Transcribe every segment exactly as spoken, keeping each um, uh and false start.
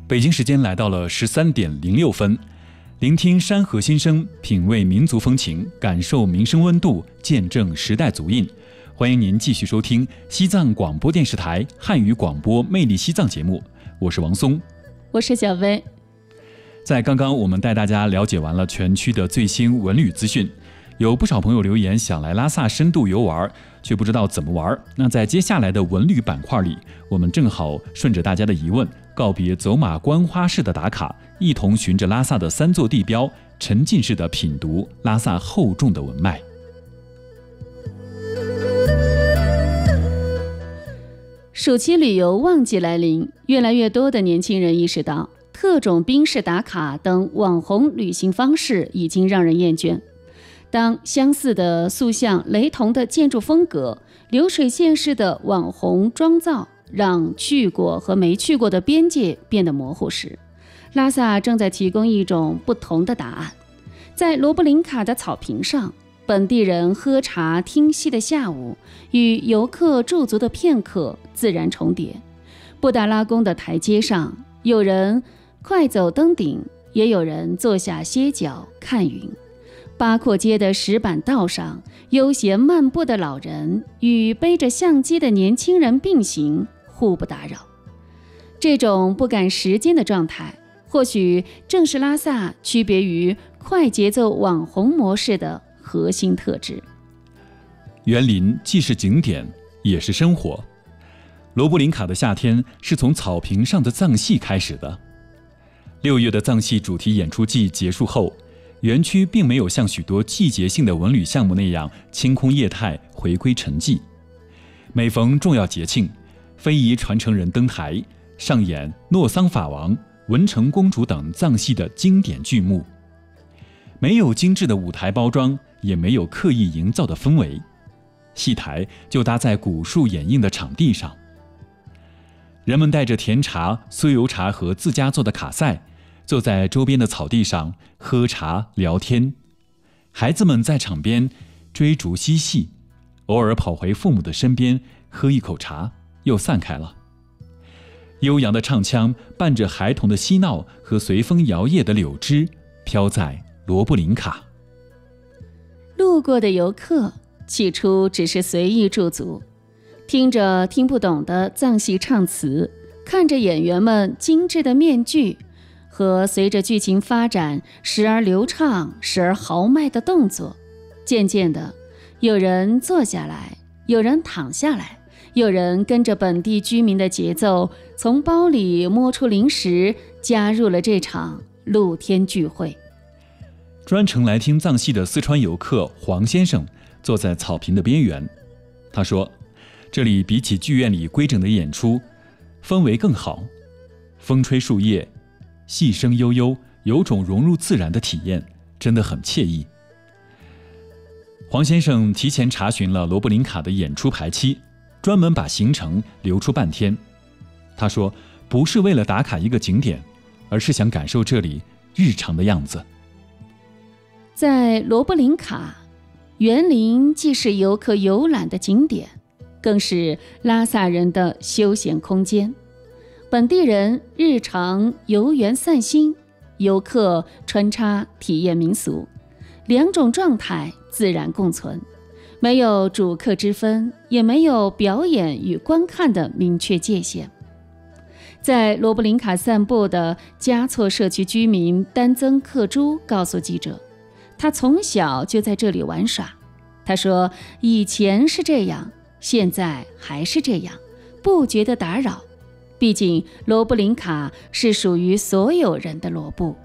北京时间来到了十三点零六分，聆听山河心声，品味民族风情，感受民生温度，见证时代足印。欢迎您继续收听西藏广播电视台汉语广播魅力西藏节目，我是王松， 我是小薇。 在刚刚我们带大家了解完了全区的最新文旅资讯，有不少朋友留言想来拉萨深度游玩，却不知道怎么玩。那在接下来的文旅板块里，我们正好顺着大家的疑问，告别走马观花式的打卡，一同循着拉萨的三座地标，沉浸式的品读拉萨厚重的文脉。 暑期旅游旺季来临，越来越多的年轻人意识到，特种兵式打卡等网红旅行方式已经让人厌倦。当相似的塑像、雷同的建筑风格、流水线式的网红妆造让去过和没去过的边界变得模糊时，拉萨正在提供一种不同的答案。在罗布林卡的草坪上，本地人喝茶听戏的下午与游客驻足的片刻自然重叠。布达拉宫的台阶上，有人快走登顶，也有人坐下歇脚看云。八廓街的石板道上，悠闲漫步的老人与背着相机的年轻人并行，互不打扰。这种不赶时间的状态，或许正是拉萨区别于快节奏网红模式的核心特质。 园林既是景点，也是生活。罗布林卡的夏天是从草坪上的藏戏开始的。六月的藏戏主题演出季结束后，园区并没有像许多季节性的文旅项目那样清空业态，回归沉寂。每逢重要节庆，非遗传承人登台，上演诺桑法王、文成公主等藏戏的经典剧目。没有精致的舞台包装，也没有刻意营造的氛围，戏台就搭在古树掩映的场地上。人们带着甜茶、酥油茶和自家做的卡塞，坐在周边的草地上喝茶聊天。孩子们在场边追逐嬉戏，偶尔跑回父母的身边喝一口茶，又散开了。悠扬的唱腔伴着孩童的嬉闹和随风摇曳的柳枝，飘在罗布林卡。 路过的游客起初只是随意驻足，听着听不懂的藏戏唱词，看着演员们精致的面具和随着剧情发展时而流畅时而豪迈的动作。渐渐的，有人坐下来，有人躺下来，有人跟着本地居民的节奏，从包里摸出零食，加入了这场露天聚会。 专程来听藏戏的四川游客黄先生坐在草坪的边缘，他说，这里比起剧院里规整的演出，氛围更好，风吹树叶，细声悠悠，有种融入自然的体验，真的很惬意。黄先生提前查询了罗布林卡的演出排期，专门把行程留出半天。他说，不是为了打卡一个景点，而是想感受这里日常的样子。 在罗布林卡，园林既是游客游览的景点，更是拉萨人的休闲空间。本地人日常游园散心，游客穿插体验民俗，两种状态自然共存，没有主客之分，也没有表演与观看的明确界限。在罗布林卡散步的嘉措社区居民丹增克珠告诉记者，他从小就在这里玩耍。他说，以前是这样，现在还是这样，不觉得打扰。毕竟罗布林卡是属于所有人的罗布。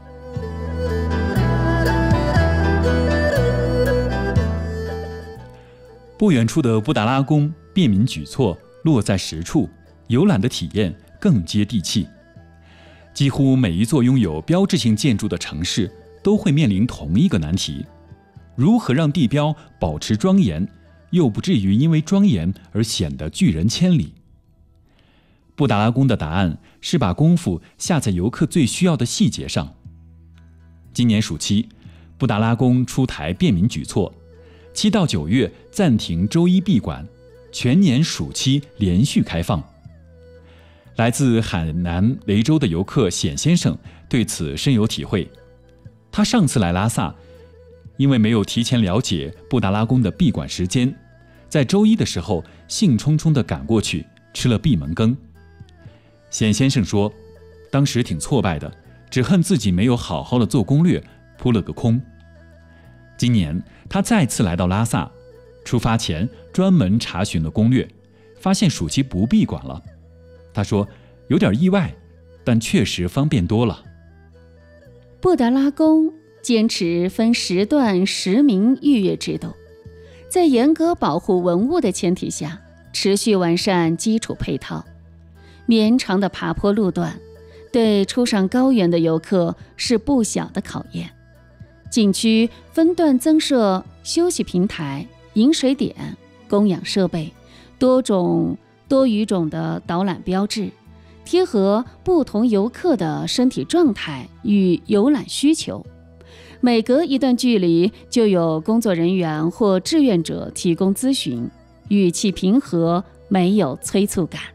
不远处的布达拉宫便民举措，落在实处，游览的体验更接地气。几乎每一座拥有标志性建筑的城市都会面临同一个难题：如何让地标保持庄严，又不至于因为庄严而显得拒人千里。布达拉宫的答案是把功夫下在游客最需要的细节上。今年暑期，布达拉宫出台便民举措，七到九月暂停周一闭馆，全年暑期连续开放。 来自海南雷州的游客冼先生对此深有体会。他上次来拉萨，因为没有提前了解布达拉宫的闭馆时间，在周一的时候兴冲冲地赶过去，吃了闭门羹。冼先生说，当时挺挫败的，只恨自己没有好好的做攻略，扑了个空。今年他再次来到拉萨，出发前专门查询了攻略，发现暑期不闭馆了。他说有点意外，但确实方便多了。 布达拉宫坚持分时段实名预约制度，在严格保护文物的前提下，持续完善基础配套。绵长的爬坡路段对初上高原的游客是不小的考验。景区分段增设休息平台、饮水点、供氧设备、多种多语种的导览标志，贴合不同游客的身体状态与游览需求。每隔一段距离就有工作人员或志愿者提供咨询，语气平和，没有催促感。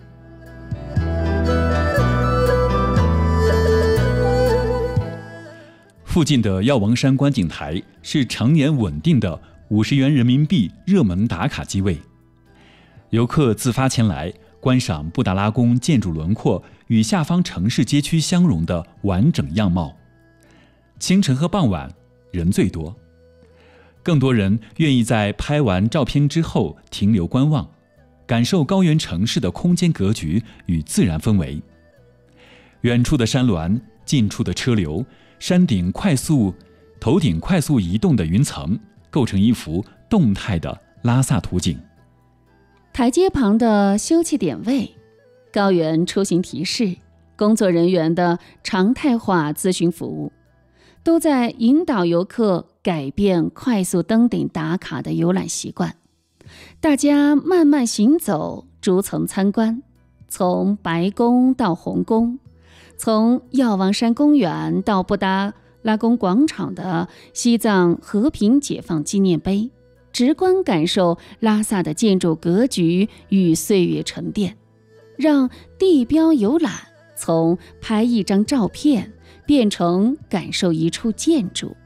附近的药王山观景台是常年稳定的五十元人民币热门打卡机位，游客自发前来观赏布达拉宫建筑轮廓与下方城市街区相融的完整样貌。清晨和傍晚人最多，更多人愿意在拍完照片之后停留观望，感受高原城市的空间格局与自然氛围。远处的山峦，近处的车流，山顶快速头顶快速移动的云层，构成一幅动态的拉萨图景。 台阶旁的休憩点位，高原出行提示，工作人员的常态化咨询服务，都在引导游客改变快速登顶打卡的游览习惯。大家慢慢行走，逐层参观，从白宫到红宫，从药王山公园到布达拉宫广场的西藏和平解放纪念碑，直观感受拉萨的建筑格局与岁月沉淀，让地标游览从拍一张照片变成感受一处建筑。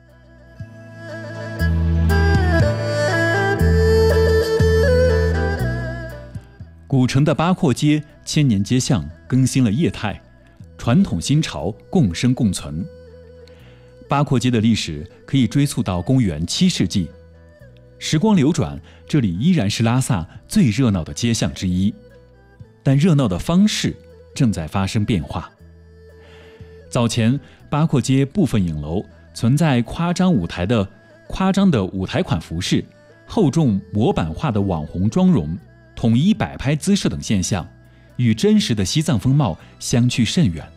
古城的八廓街、千年街巷更新了业态，传统新潮共生共存。八廓街的历史可以追溯到公元七世纪，时光流转，这里依然是拉萨最热闹的街巷之一，但热闹的方式正在发生变化。早前，八廓街部分影楼存在夸张舞台的夸张的舞台款服饰、厚重模板化的网红妆容、统一摆拍姿势等现象，与真实的西藏风貌相去甚远。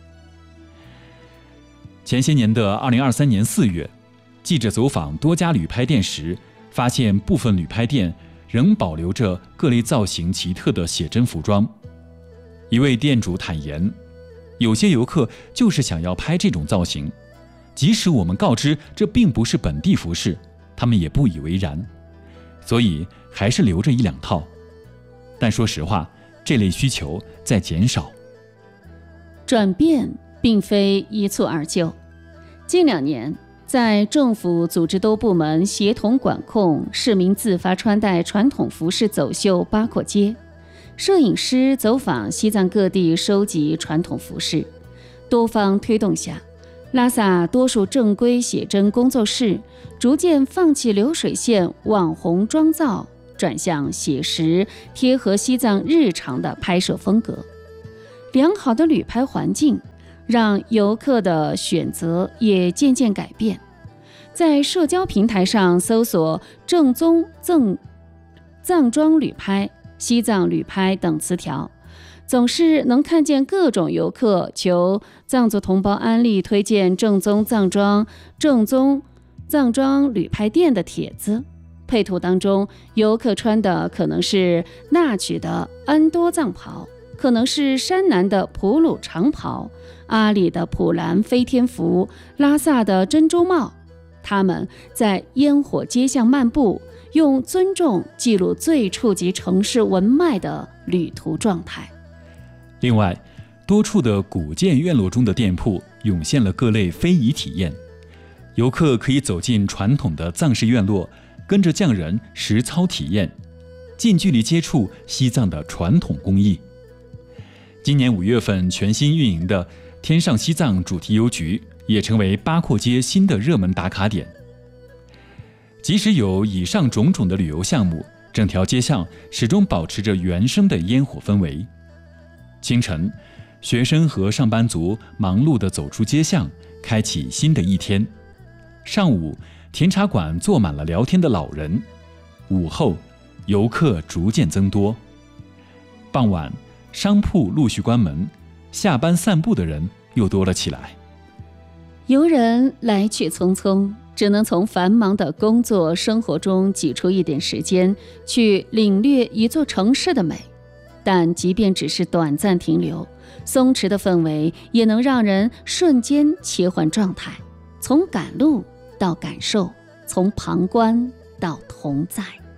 前些年的二零二三年四月，记者走访多家旅拍店时，发现部分旅拍店仍保留着各类造型奇特的写真服装。一位店主坦言，有些游客就是想要拍这种造型，即使我们告知这并不是本地服饰，他们也不以为然，所以还是留着一两套。但说实话，这类需求在减少。 转变并非一蹴而就，近两年，在政府组织多部门协同管控，市民自发穿戴传统服饰走秀八廓街，摄影师走访西藏各地收集传统服饰，多方推动下，拉萨多数正规写真工作室逐渐放弃流水线网红妆造，转向写实贴合西藏日常的拍摄风格。良好的旅拍环境让游客的选择也渐渐改变，在社交平台上搜索正宗藏藏装旅拍、西藏旅拍等词条，总是能看见各种游客求藏族同胞安利推荐正宗藏装正宗藏装旅拍店的帖子。配图当中，游客穿的可能是纳曲的安多藏袍，可能是山南的普鲁长袍，阿里的普兰飞天服，拉萨的珍珠帽。他们在烟火街巷漫步，用尊重记录最触及城市文脉的旅途状态。 另外， 多处的古建院落中的店铺涌现了各类非遗体验，游客可以走进传统的藏式院落，跟着匠人实操体验，近距离接触西藏的传统工艺。今年五月份全新运营的天上西藏主题邮局也成为八廓街新的热门打卡点。即使有以上种种的旅游项目，整条街巷始终保持着原生的烟火氛围。清晨，学生和上班族忙碌地走出街巷，开启新的一天。上午，甜茶馆坐满了聊天的老人。午后，游客逐渐增多。傍晚，商铺陆续关门，下班散步的人又多了起来。 游人来去匆匆，只能从繁忙的工作生活中挤出一点时间，去领略一座城市的美。但即便只是短暂停留，松弛的氛围也能让人瞬间切换状态，从赶路到感受，从旁观到同在。